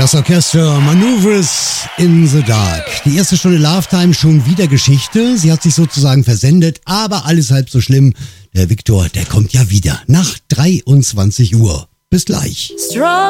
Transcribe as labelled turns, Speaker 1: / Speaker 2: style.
Speaker 1: Das Orchester Maneuvers in the Dark. Die erste Stunde Love Time schon wieder Geschichte. Sie hat sich sozusagen versendet, aber alles halb so schlimm. Der Viktor, der kommt ja wieder nach 23 Uhr. Bis gleich.